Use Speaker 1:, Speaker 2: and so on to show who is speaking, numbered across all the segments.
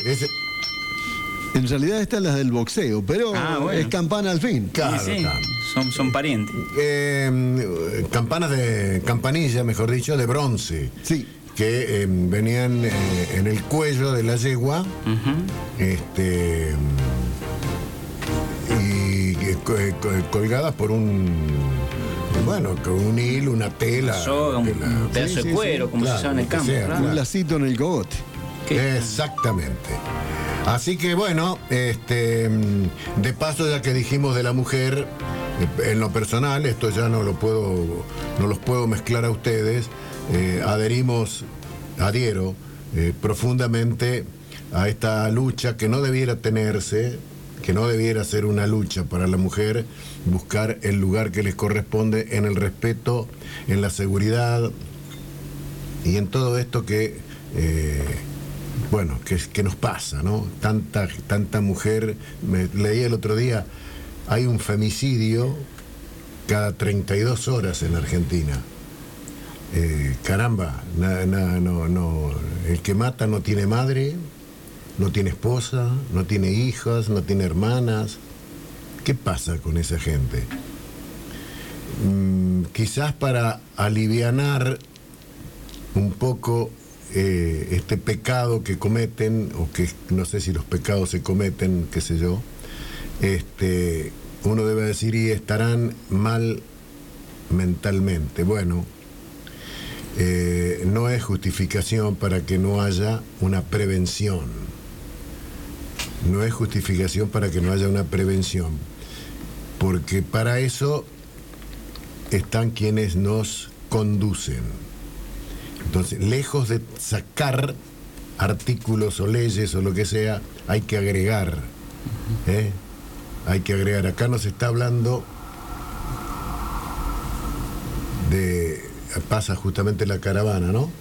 Speaker 1: En realidad esta es la del boxeo, pero
Speaker 2: bueno.
Speaker 1: es campana al fin.
Speaker 3: Claro,
Speaker 2: Sí, sí.
Speaker 3: claro.
Speaker 2: Son parientes.
Speaker 3: Campanilla, mejor dicho, de bronce.
Speaker 1: Sí.
Speaker 3: Que venían en el cuello de la yegua. Y colgadas por con un hilo, una tela.
Speaker 2: Un pedazo de cuero, como se llama en el campo. Claro.
Speaker 1: Un lacito en el cogote.
Speaker 3: Exactamente. Así que de paso, ya que dijimos de la mujer, en lo personal, esto ya no los puedo mezclar a ustedes, adhiero profundamente a esta lucha que no debiera tenerse, que no debiera ser una lucha para la mujer, buscar el lugar que les corresponde en el respeto, en la seguridad y en todo esto que nos pasa, ¿no? Tanta mujer. Leí el otro día, hay un femicidio cada 32 horas en Argentina. Caramba, no, el que mata no tiene madre, no tiene esposa, no tiene hijas, no tiene hermanas. ¿Qué pasa con esa gente? Quizás para alivianar un poco este pecado que cometen, o que no sé si los pecados se cometen, qué sé yo, uno debe decir, y estarán mal mentalmente. Bueno, no es justificación para que no haya una prevención. No es justificación para que no haya una prevención, porque para eso están quienes nos conducen. Entonces, lejos de sacar artículos o leyes o lo que sea, hay que agregar. Hay que agregar. Acá nos está hablando pasa justamente la caravana, ¿no?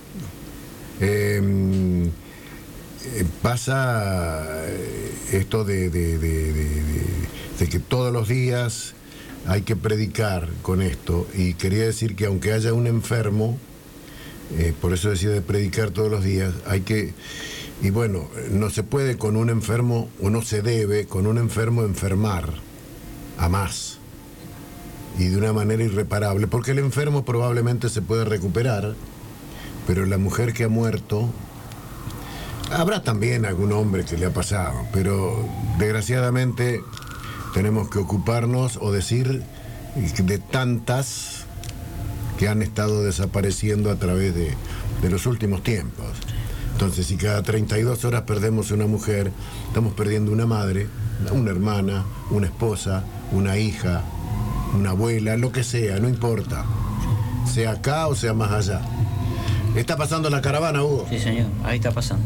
Speaker 3: Pasa esto de que todos los días hay que predicar con esto, y quería decir que aunque haya un enfermo, por eso decía de predicar todos los días, y bueno, no se puede con un enfermo, o no se debe con un enfermo enfermar a más y de una manera irreparable, porque el enfermo probablemente se puede recuperar, pero la mujer que ha muerto, habrá también algún hombre que le ha pasado, pero desgraciadamente tenemos que ocuparnos o decir de tantas que han estado desapareciendo a través de los últimos tiempos. Entonces, si cada 32 horas perdemos una mujer, estamos perdiendo una madre, una hermana, una esposa, una hija, una abuela, lo que sea, no importa, sea acá o sea más allá. ¿Está pasando la caravana, Hugo?
Speaker 2: Sí, señor, ahí está pasando.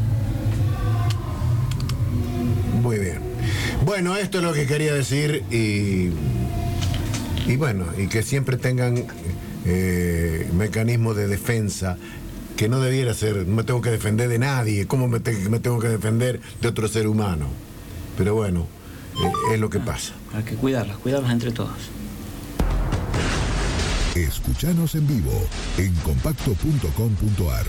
Speaker 3: Muy bien. Bueno, esto es lo que quería decir, y bueno, y que siempre tengan mecanismos de defensa, que no debiera ser, no me tengo que defender de nadie. ¿Cómo me tengo que defender de otro ser humano? Pero bueno, es lo que pasa.
Speaker 2: Hay que cuidarlas entre todos.
Speaker 4: Escuchanos en vivo en compacto.com.ar.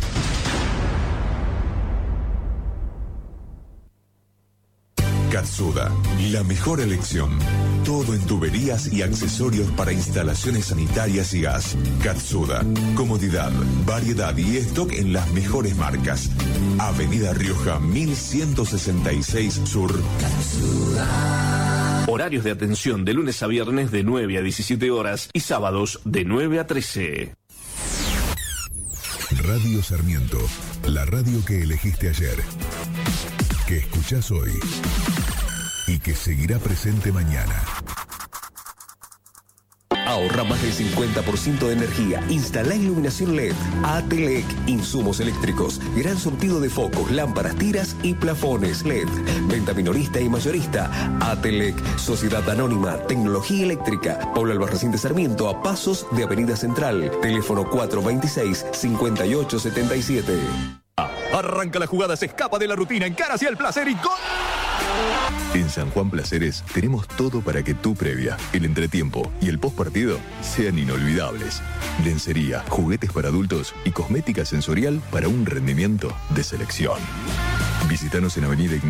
Speaker 5: Katsuda, la mejor elección. Todo en tuberías y accesorios para instalaciones sanitarias y gas. Katsuda, comodidad, variedad y stock en las mejores marcas. Avenida Rioja 1166 Sur. Katsuda.
Speaker 6: Horarios de atención de lunes a viernes de 9 a 17 horas y sábados de 9 a 13.
Speaker 4: Radio Sarmiento, la radio que elegiste ayer, que escuchás hoy y que seguirá presente mañana.
Speaker 7: Ahorra más del 50% de energía. Instala iluminación LED. ATLEC, insumos eléctricos. Gran surtido de focos, lámparas, tiras y plafones LED. Venta minorista y mayorista. ATLEC, Sociedad Anónima, Tecnología Eléctrica. Pablo Albarracín de Sarmiento, a pasos de Avenida Central. Teléfono 426-5877.
Speaker 8: Arranca la jugada, se escapa de la rutina, encara hacia el placer y ¡gol!
Speaker 5: En San Juan Placeres tenemos todo para que tu previa, el entretiempo y el postpartido sean inolvidables. Lencería, juguetes para adultos y cosmética sensorial para un rendimiento de selección. Visítanos en Avenida Ignacio